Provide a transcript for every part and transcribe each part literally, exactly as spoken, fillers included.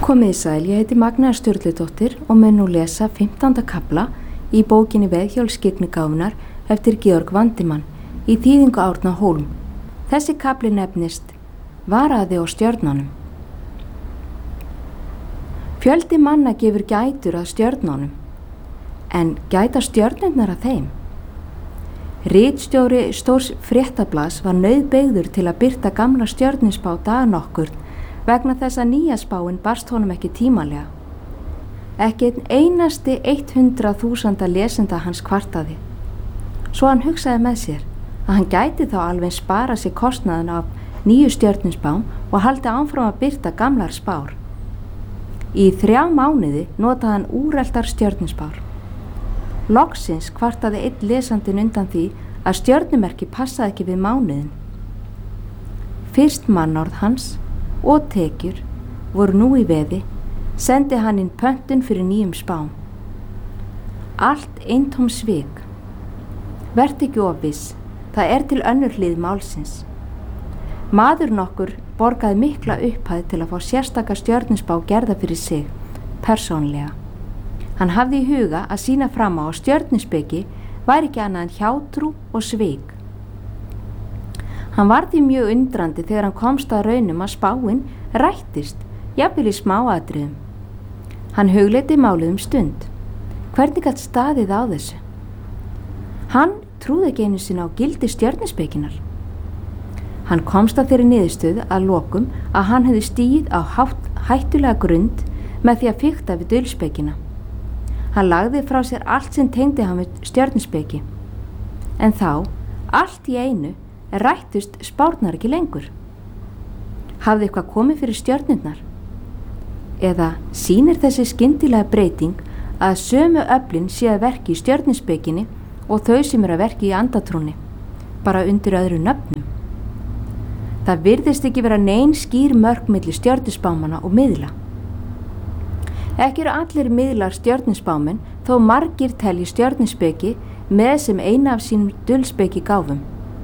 Komið sæl, ég heiti Magnea Sturludóttir og mun nú lesa fimmtánda kafla í bókinni Veðhjólsskyggnigáfunnar eftir Georg Vandimann í þýðingu Árna Hólm. Þessi kafli nefnist Varaði á stjörnunum. Fjöldi manna gefur gætur að stjörnunum, en gæta stjörnurnar að þeim? Ritstjóri stórs fréttablaðs var nauðbeygður til að birta gamla stjörnuspá dag nokkurn vegna þess að nýja spáin barst honum ekki tímalega. Ekki einn einasti hundrað þúsunda lesenda hans kvartaði. Svo hann hugsaði með sér að hann gæti þá alveg spara sér kostnaðin af nýju stjörnuspám og haldi áfram að birta gamlar spár. Í þrjá mánuði notaði hann úreltar stjörnuspár. Loksins kvartaði einn lesandinn undan því að stjörnumerki passaði ekki við mánuðin. Fyrst mannorð hans og tekjur voru nú í veði, sendi hann inn pöntun fyrir nýjum spám. Allt eintóm svik. Vert ekki of viss, það er til önnur hlið málsins. Maður nokkur borgaði mikla upphæð til að fá sérstaka stjörnuspá gerða fyrir sig, persónlega. Hann hafði í huga að sýna fram á að stjörnuspeki væri ekki annað en hjátrú og svik. Hann var því mjög undrandi þegar hann komst að raunum að spáin rættist, jafnvel í smáatriðum. Hann hugleiddi málið um stund. Hvernig gat staðið á þessu? Hann trúði ekki einu sinni á gildi stjörnuspekinar. Hann komst að þeirri niðurstöðu að lokum að hann hefði stigið á hátt, hættulega grund með því að fikta við dulspekina. Hann lagði frá sér allt sem tengdi hann við stjörnuspeki. En þá, allt í einu, rættust spárnar ekki lengur. Hafði eitthvað komið fyrir stjörnurnar? Eða sýnir þessi skyndilega breyting að sömu öflin sé að verki í stjörnuspekinni og þau sem eru að verki í andatrúnni, bara undir öðru nöfnum? Það virðist ekki vera nein skýr mörk milli stjörnuspámanna og miðla. Ekki eru allir miðlar stjörnuspámenn þó margir telji stjörnuspeki með sem eina af sínum dulspeki gáfum.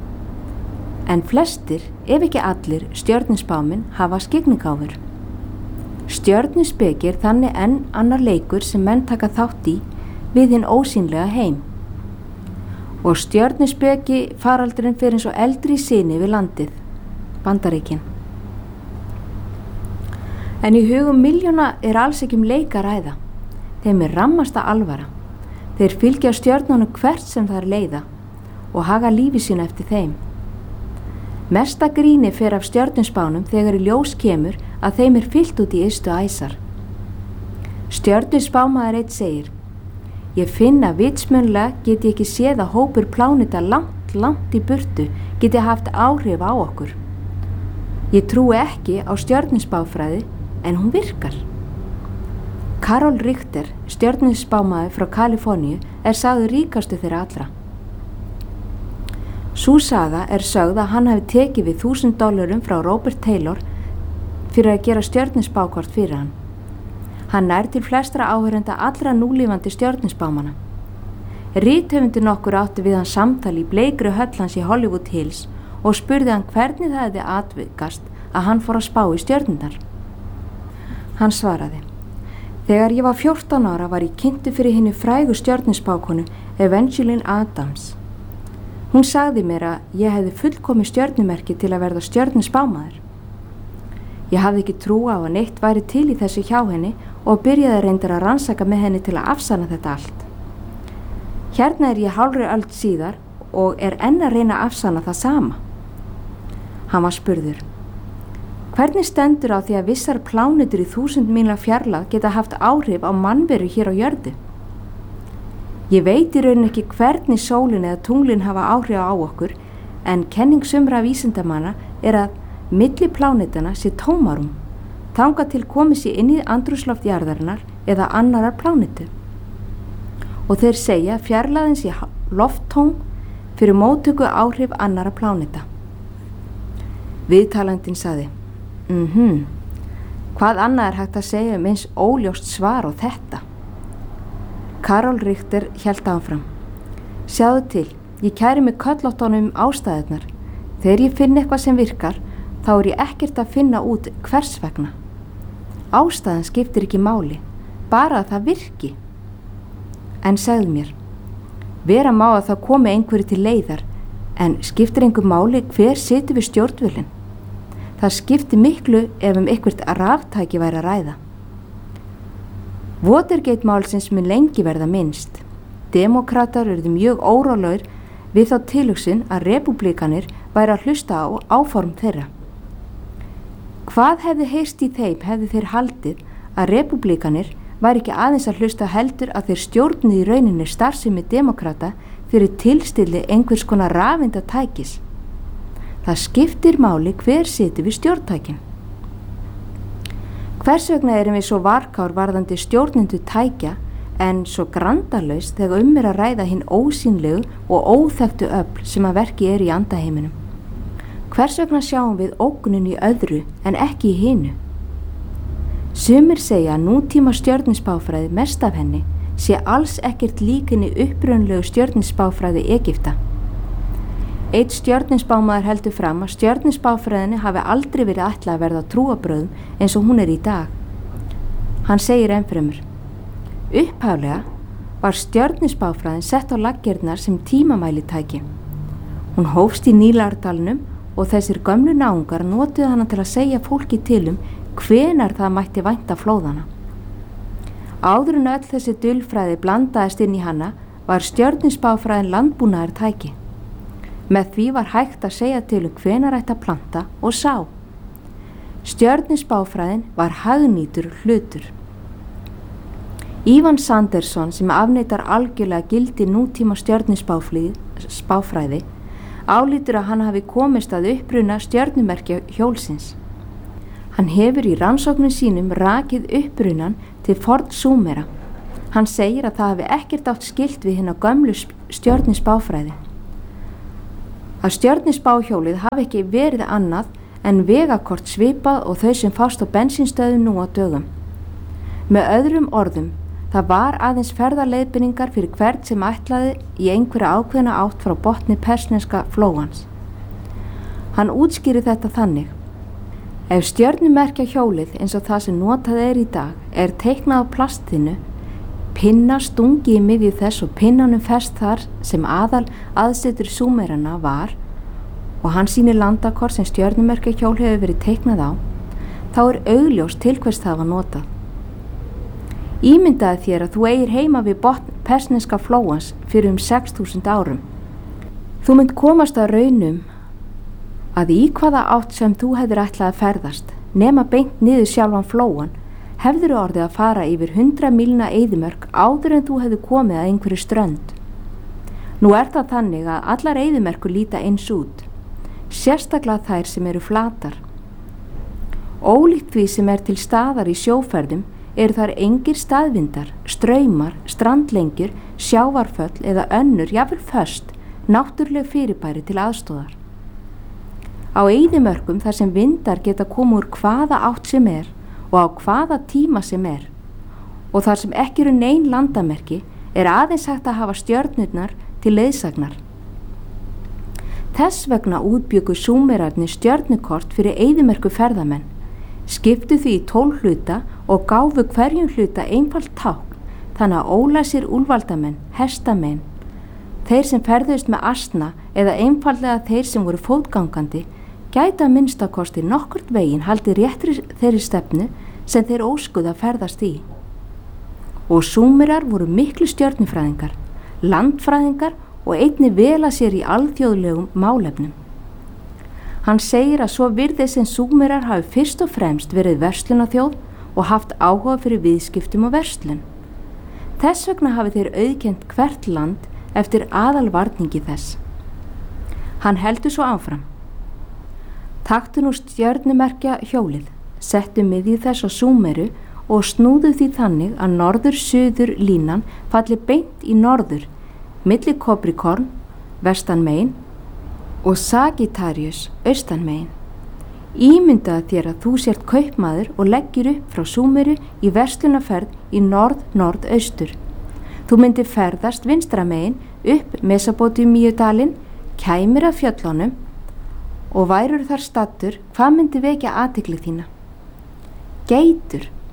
En flestir, ef ekki allir, stjörnuspámenn hafa skyggnigáfur. Stjörnuspeki er þannig enn annar leikur sem menn taka þátt í við hinn ósýnlega heim. Og stjörnuspeki faraldurinn fer eins og eldri syni við landið, Bandaríkin. En í hugum miljóna er alls ekki um leik að ræða. Þeim er rammasta alvara. Þeir fylgja stjörnunum hvert sem það er leiða og haga lífi sínu eftir þeim. Mesta gríni fer af stjörnuspánum þegar í ljós kemur að þeim er fyllt út í ystu æsar. Stjörnuspámaður einn segir: Ég finn að vitsmunlega get ég ekki séð að hópur pláneta langt, langt í burtu geti haft áhrif á okkur. Ég trúi ekki á stjörnuspáfræði, en hún virkar. Carol Richter, stjörnuspámaður frá Kaliforníu, er sagður ríkastu þeirra allra. Sú saga er sögð að hann hafi tekið við þúsund dollurum frá Robert Taylor fyrir að gera stjörnuspákort fyrir hann. Hann nær til flestra áhorfenda allra núlifandi stjörnuspámanna. Rithöfundur nokkur átti við hann samtali í bleikri höll hans í Hollywood Hills og spurði hann hvernig það hefði atvikast að hann fór að spá í stjörnurnar. Hann svaraði: Þegar ég var fjórtán ára var ég kynntur fyrir hinni frægu stjörnuspákonu Evangeline Adams. Hún sagði mér að ég hefði fullkomið stjörnumerki til að verða stjörnuspámaður. Ég hafði ekki trú á að neitt væri til í þessu hjá henni og byrjaði reyndar að rannsaka með henni til að afsanna þetta allt. Hérna er ég hálfri öld síðar og er enn að reyna að afsanna það sama. Hann var spurður: Hvernig stendur á því að vissar plánetur í þúsund míla fjarlægð geta haft áhrif á mannveru hér á jörðu? Ég veit í raun ekki hvernig sólin eða tunglin hafa áhrif á okkur, en kenning sumra vísindamanna er að milli plánetana sé tómarum, þangað til komið sé inn í andrúmsloft jarðarinnar eða annarar plánetu. Og þeir segja fjarlægðin sé lofttóm fyrir móttöku áhrif annara pláneta. Viðtalandinn sagði: Mhm, hvað annað er hægt að segja um eins óljóst svar á þetta? Carol Richter hélt áfram: Sjáðu til, ég kæri mig köllóttunum um ástæðurnar. Þegar ég finn eitthvað sem virkar, þá er ég ekkert að finna út hvers vegna. Ástæðan skiptir ekki máli, bara að það virki. En segðu mér, vera má að það komi einhverju til leiðar, en skiptir einhver máli hver situr við stjórnvölinn? Það skiptir miklu ef um eitthvert raftæki væri að ræða. Watergate málsins mun lengi verða minnst. Demókratar urðu mjög órólegir við þá tilhugsun að repúblikanir væri að hlusta á áform þeirra. Hvað hefði heyrst í þeim hefði þeir haldið að repúblikanir væri ekki aðeins að hlusta heldur að þeir stjórnuðu í rauninni starfsemi demókrata fyrir tilstilli einhvers konar rafeindatækis. Það skiptir máli hver situr við stjórntækin. Hvers vegna erum við svo varkár varðandi stjórnendu tækja en svo grandalaust þegar um er að ræða hinn ósýnlegu og óþekktu öfl sem að verki er í andaheiminum? Hvers vegna sjáum við ógnun í öðru en ekki í hinu? Sumir segja að nútíma stjörnuspáfræði mest af henni sé alls ekkert líkinni upprunalegu stjörnuspáfræði Egypta. Einn stjörnuspámaður heldur fram að stjörnuspáfræðinni hafi aldrei verið ætlað að verða trúarbrögðum eins og hún er í dag. Hann segir ennfremur: upphaflega var stjörnuspáfræðin sett á laggirnar sem tímamælitæki. Hún hófst í nýlærdalnum og þessir gömlu náungar notuðu hana til að segja fólki til um hvenar það mætti vænta flóðana. Áður en öll þessi dulfræði blandaðist inn í hana var stjörnuspáfræðin landbúnaðar tæki. Með því var hægt að segja til um hvenar ætti að planta og sá. Stjörnuspáfræðin var hagnýtur hlutur. Ivan Sanderson, sem afneitar algjörlega gildi nútíma stjörnuspáfræði, álítur að hann hafi komist að uppruna stjörnumerkja hjólsins. Hann hefur í rannsóknum sínum rakið upprunan til fornsúmera. Hann segir að það hafi ekkert átt skylt við hina gömlu stjörnuspáfræði. Að stjörnuspáhjólið hafi ekki verið annað en vegakort svipað og þau sem fást á bensínstöðum nú á dögum. Með öðrum orðum, það var aðeins ferðarleiðbeiningar fyrir hvert sem ætlaði í einhverja ákveðna átt frá botni persneska flóans. Hann útskýrir þetta þannig: ef stjörnumerkja hjólið eins og það sem notað er í dag er teiknað á plastinu, pinna stungi í miðju þess og pinnanum fest þar sem aðal aðsetur súmerana var og hann sýnir landakort sem stjörnumerkja hjól hefur verið teiknað á, þá er augljós til hvers það var notað. Ímyndaði þér að þú eigir heima við botn persneska flóans fyrir um sex þúsund árum. Þú mynd komast að raunum að í hvaða átt sem þú hefur ætlað að ferðast, nema beint niður sjálfan flóan, hefður orðið að fara yfir hundrað mílna eyðimörk áður en þú hefur komið að einhverju strönd. Nú er það þannig að allar eyðimörkur líta eins út, sérstaklega þær sem eru flatar. Ólíkt því sem er til staðar í sjóferðum eru þar engir staðvindar, straumar, strandlengjur, sjávarföll eða önnur, jafnvel föst, náttúruleg fyrirbæri til aðstóðar. Á eyðimörkum þar sem vindar geta komið úr hvaða átt sem er og á hvaða tíma sem er og þar sem ekki eru nein landamerki er aðeins hægt að hafa stjörnurnar til leiðsagnar. Þess vegna útbjuggu súmerarnir stjörnukort fyrir eyðimörku ferðamenn, skiptu því í tólf hluta og gáfu hverjum hluta einfalt tákn, þannig að ólæsir úlfaldamenn, hestamenn, þeir sem ferðust með asna eða einfallega þeir sem voru fótgangandi gæta að minnstakosti nokkurt veginn haldið réttri þeirri stefnu sem þeir óskuðu að ferðast í. Og súmerar voru miklu stjörnufræðingar, landfræðingar og einnig vel að sér í alþjóðlegum málefnum. Hann segir að svo virðist sem súmerar hafi fyrst og fremst verið verslunarþjóð og haft áhuga fyrir viðskiptum og verslun. Þess vegna hafi þeir auðkennt hvert land eftir aðalvarningi þess. Hann heldur svo áfram: taktu nú stjörnumerkja hjólið, settu miðju þess á súmeru og snúðu því þannig að norður-suður línan falli beint í norður, milli Capricorn, vestan megin, og Sagittarius, austan megin. Ímyndaðu þér að þú sért kaupmaður og leggir upp frá súmeru í verslunarferð í norð-norðaustur. Þú myndir ferðast vinstra megin upp Mesópótamíudalinn, kæmir að fjöllunum og værur þar stattur, hvað myndi vekja athygli þína? Geitur,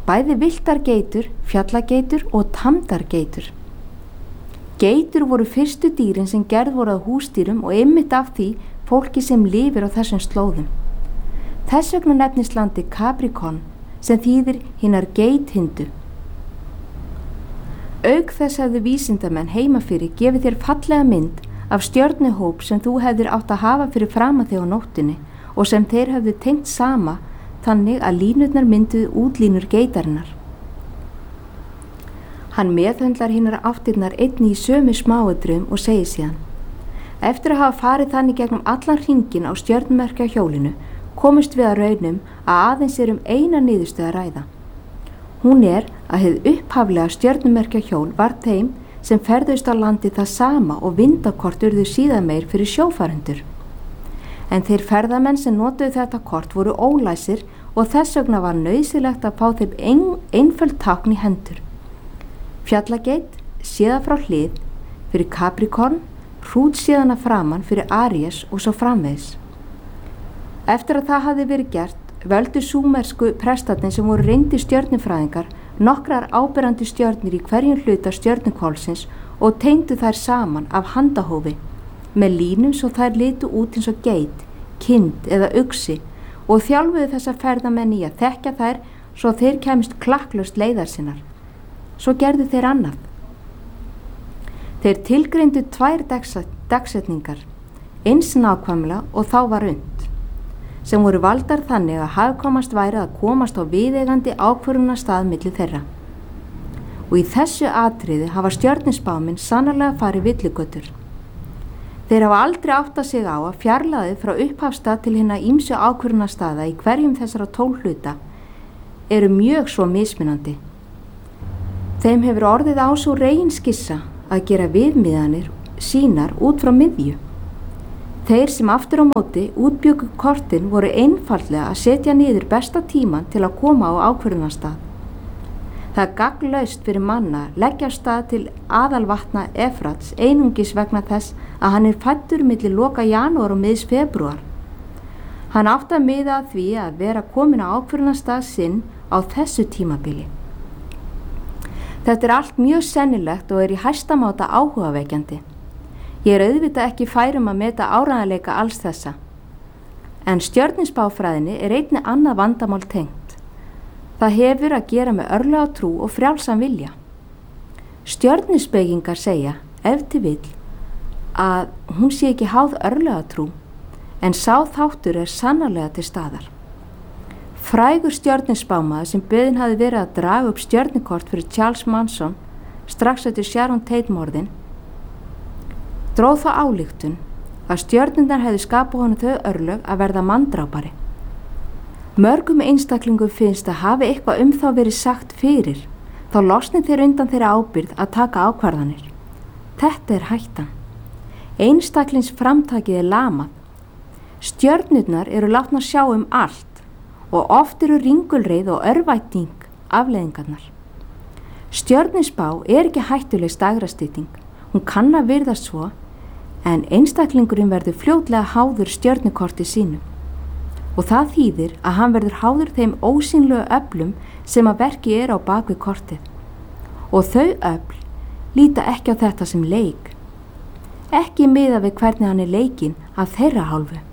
bæði villtar geitur, fjallageitur og tamdar geitur. Geitur voru fyrstu dýrin sem gerð voru að húsdýrum og einmitt af því fólki sem lifir á þessum slóðum. Þess vegna nefnist landi Capricorn sem þýðir hinar geithindu. Auk þess hefðu vísindamenn heima fyrir gefið þér fallega mynd af stjörnuhóp sem þú hefðir átt að hafa fyrir framan þig á nóttinni og sem þeir hefðu tengt sama þannig að línurnar mynduðu útlínur geitarinnar. Hann meðhöndlar hinar áttirnar einni í sömu smáatriðum og segir síðan: Eftir að hafa farið þannig gegnum allan hringinn á stjörnumerkja hjólinu komust við að raunum að aðeins er um eina niðurstöðu að ræða. Hún er að hið upphaflega stjörnumerkja hjól var þeim sem ferðust á landi það sama og vindakort urðu síðan meir fyrir sjófarendur. En þeir ferðamenn sem notuðu þetta kort voru ólæsir og þess vegna var nauðsynlegt að fá þeim ein, einföld tákn í hendur. Fjallageit séða frá hlið fyrir Capricorn, hrút séðana framan fyrir Aries og svo framvegis. Eftir að það hafði verið gert, völdu súmersku prestarnir sem voru reyndir stjörnufræðingar nokkrar áberandi stjörnur í hverjum hluta stjörnuhvolfsins og tengdu þær saman af handahófi með línum svo þær litu út eins og geit, kind eða uxi og þjálfuðu þessa ferðamenn í að þekkja þær svo þeir kemist klakklaust leiðar sinnar. Svo gerðu þeir annað. Þeir tilgreindu tvær dagsetningar, eins nákvæmlega og þá var und, sem voru valdar þannig að hagkvæmast væri að komast á viðeigandi ákvörðunarstað milli þeirra. Og í þessu atriði hafa stjörnuspámenn sannarlega farið villigötur. Þeir hafa aldrei áttað sig á að fjarlægðið frá upphafstað til hinna ýmsu ákvörðunarstaða í hverjum þessara tólf hluta eru mjög svo mismunandi. Þeim hefur orðið á svo reginskissa að gera viðmiðanir sínar út frá miðju. Þeir sem aftur á móti útbjuggu kortin voru einfaldlega að setja niður besta tíman til að koma á ákvörðunarstað. Það er gagnlaust fyrir manna leggja af stað til aðalvatna Efrats einungis vegna þess að hann er fæddur milli loka janúar og miðs febrúar. Hann átti að miða að því að vera komin á ákvörðunarstað sinn á þessu tímabili. Þetta er allt mjög sennilegt og er í hæstamáta áhugavekjandi. Ég er auðvitað ekki færum að meta áreiðanleika alls þessa. En stjörnuspáfræðinni er einnig annað vandamál tengt. Það hefur að gera með örlagatrú og frjálsan vilja. Stjörnuspekingar segja, ef til vill, að hún sé ekki háð örlagatrú, en sá þáttur er sannarlega til staðar. Frægur stjörnuspámaður sem beðinn hafði verið að draga upp stjörnukort fyrir Charles Manson strax eftir Sharon Tate morðin, dróð þá ályktun að stjörnurnar hefði skapað honum þau örlög að verða manndrápari. Mörgum einstaklingum finnst að hafi eitthvað um þá verið sagt fyrir, þá losni þeir undan þeirra ábyrgð að taka ákvarðanir. Þetta er hættan. Einstaklings framtakið er lamað. Stjörnurnar eru látnar sjá um allt og oft eru ringulreið og örvæting afleiðingarnar. Stjörnuspá er ekki hættuleg stagrastytting, hún kann að virðast svo, en einstaklingurinn verður fljótlega háður stjörnukorti sínu. Og það þýðir að hann verður háður þeim ósýnlegu öflum sem að verki er á bakvið kortið. Og þau öfl líta ekki á þetta sem leik. Ekki miða við hvernig hann er leikinn af þeirra hálfu.